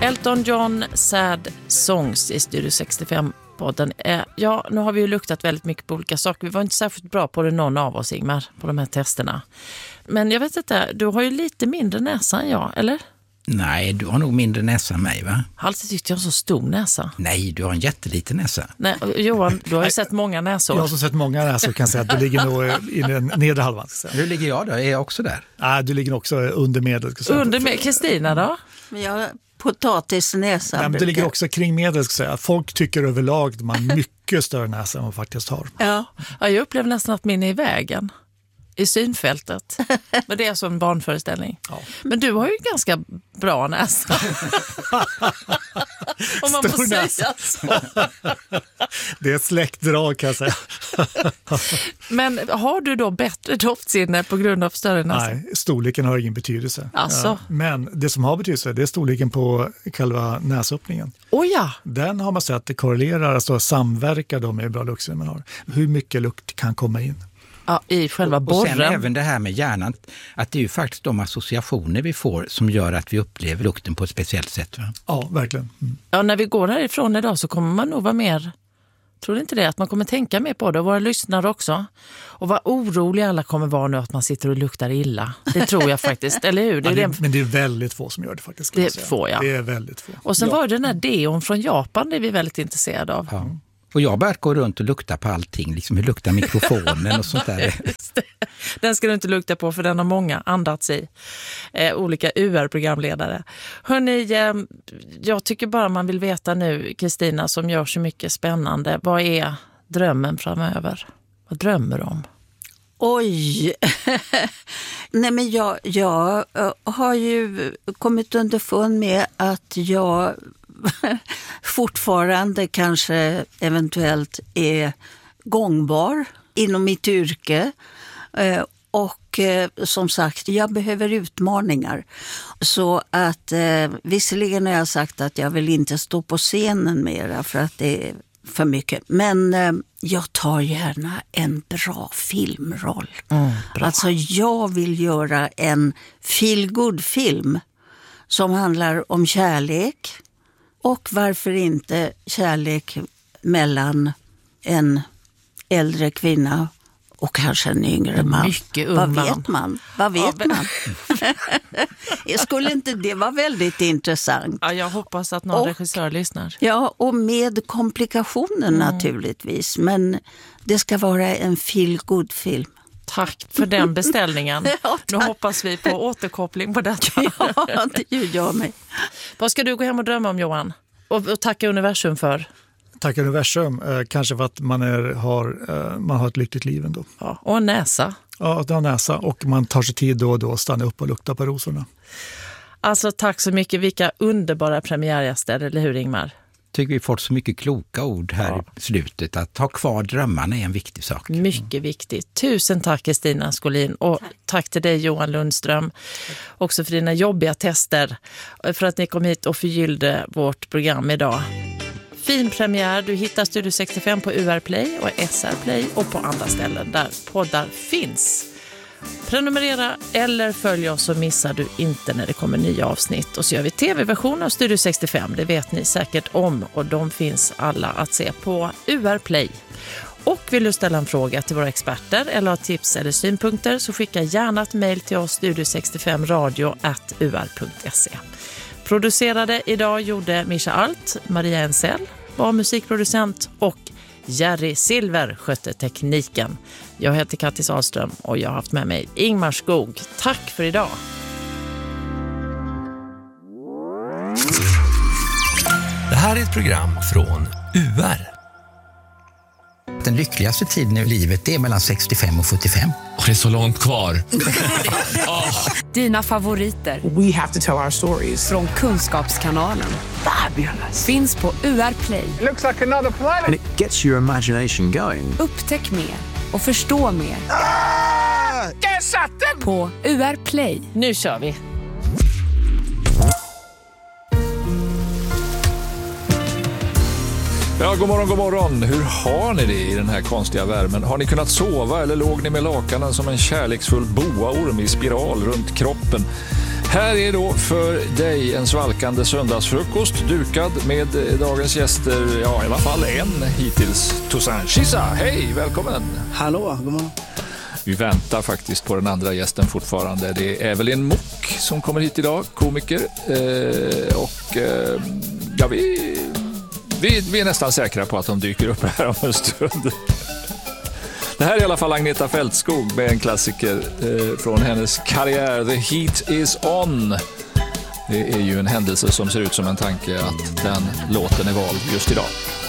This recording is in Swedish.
Elton John, Sad Songs i Studio 65-podden. Ja, nu har vi ju luktat väldigt mycket på olika saker. Vi var inte särskilt bra på det, någon av oss, Ingmar, på de här testerna. Men jag vet inte, du har ju lite mindre näsa än jag, eller? Nej, du har nog mindre näsa än mig, va? Jag har alltid tyckt jag har så stor näsa. Nej, du har en jätteliten näsa. Nej, Johan, du har ju sett många näsor. Jag har sett många näsor, kan säga att du ligger nog i den nedre halvan. Hur ligger jag då? Är jag också där? Nej, du ligger också under medel. Kristina då? Jag potatisnäsa. Nej, men det ligger också kring medel, ska jag säga. Folk tycker överlag att man har mycket större näsa än man faktiskt har. Ja, jag upplever nästan att min är i vägen. I synfältet. Men det är som en barnföreställning. Ja. Men du har ju ganska bra näsa. Om man får säga så. Det är ett släktdrag, kan jag säga. Men har du då bättre doftsinne på grund av större näsa? Nej, storleken har ingen betydelse. Alltså. Men det som har betydelse, det är storleken på själva näsöppningen. Oh ja. Den har man sett att det korrelerar, alltså samverkar de med hur bra luktsinne man har. Hur mycket lukt kan komma in. Ja, i själva borren. Och sen även det här med hjärnan, att det är ju faktiskt de associationer vi får som gör att vi upplever lukten på ett speciellt sätt. Va? Ja, verkligen. Mm. Ja, när vi går härifrån idag så kommer man nog vara mer, tror du inte det? Att man kommer tänka mer på det, och våra lyssnare också. Och vad oroliga alla kommer vara nu att man sitter och luktar illa. Det tror jag faktiskt, eller hur? Men det är väldigt få som gör det faktiskt. Det är få, ja. Det är väldigt få. Och sen var det den här deon från Japan, det är vi väldigt intresserade av. Ja. Och jag har börjat gå runt och lukta på allting, liksom hur luktar mikrofonen och sånt där. Den ska du inte lukta på, för den har många andats i. Olika UR-programledare. Hörrni, jag tycker bara man vill veta nu, Kristina, som gör så mycket spännande. Vad är drömmen framöver? Vad drömmer du om? Oj! Nej, men jag har ju kommit underfund med att jag fortfarande kanske eventuellt är gångbar inom mitt yrke. Och som sagt, jag behöver utmaningar. Så att visserligen har jag sagt att jag vill inte stå på scenen mera för att det är för mycket. Men jag tar gärna en bra filmroll. Bra. Alltså jag vill göra en feel-good-film som handlar om kärlek. Och varför inte kärlek mellan en äldre kvinna och kanske en yngre man. Mycket ung man. Vad vet man? Skulle inte det vara väldigt intressant? Ja, jag hoppas att någon regissör lyssnar. Ja, och med komplikationer naturligtvis. Men det ska vara en feel-good-film. Tack för den beställningen. Ja, nu hoppas vi på återkoppling på detta. Ja, det gör jag med. Vad ska du gå hem och drömma om, Johan? Och tacka universum för? Tacka universum, kanske för att man har ett lyckligt liv ändå. Ja, och en näsa. Ja, att ha näsa, och man tar sig tid då och då att stanna upp och lukta på rosorna. Alltså tack så mycket, vilka underbara premiärgäster, eller hur Ingmar? Tycker vi fått så mycket kloka ord här i slutet. Att ha kvar drömmarna är en viktig sak. Mycket viktigt. Tusen tack Kristina Skolin, och tack till dig Johan Lundström. Också för dina jobbiga tester, för att ni kom hit och förgyllde vårt program idag. Fin premiär, du hittar Studio 65 på UR Play och SR Play och på andra ställen där poddar finns. Prenumerera eller följ oss så missar du inte när det kommer nya avsnitt. Och så gör vi tv-version av Studio 65, det vet ni säkert om, och de finns alla att se på UR Play. Och vill du ställa en fråga till våra experter eller ha tips eller synpunkter, så skicka gärna ett mejl till oss, studio65radio@ur.se. Producerade idag gjorde Mischa Alt, Maria Ensell var musikproducent och Jerry Silver skötte tekniken. Jag heter Kattis Ahlström och jag har haft med mig Ingmar Skog. Tack för idag! Det här är ett program från UR. Den lyckligaste tiden i livet är mellan 65 och 75. Och det är så långt kvar. Dina favoriter. We have to tell our stories. Från Kunskapskanalen. Fabulous. Finns på UR Play. It looks like another planet. And it gets your imagination going. Upptäck mer och förstå mer. Där satt den! På UR Play. Nu kör vi! Ja, god morgon. Hur har ni det i den här konstiga värmen? Har ni kunnat sova eller låg ni med lakanen som en kärleksfull boaorm i spiral runt kroppen? Här är då för dig en svalkande söndagsfrukost dukad med dagens gäster, ja i alla fall en hittills. Toussaint Chissa, hej, välkommen! Hallå, god morgon. Vi väntar faktiskt på den andra gästen fortfarande. Det är Evelyn Mok som kommer hit idag, komiker. Ja, vi är nästan säkra på att de dyker upp här om en stund. Det här är i alla fall Agneta Fältskog med en klassiker från hennes karriär, The Heat Is On. Det är ju en händelse som ser ut som en tanke att den låten är vald just idag.